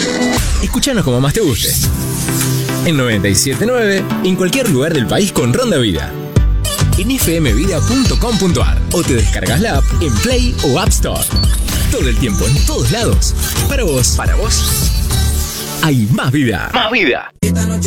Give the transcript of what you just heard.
Escúchanos como más te guste. En 97.9, en cualquier lugar del país con Ronda Vida. En fmvida.com.ar o te descargas la app en Play o App Store. Todo el tiempo, en todos lados. Para vos hay más vida. Más vida.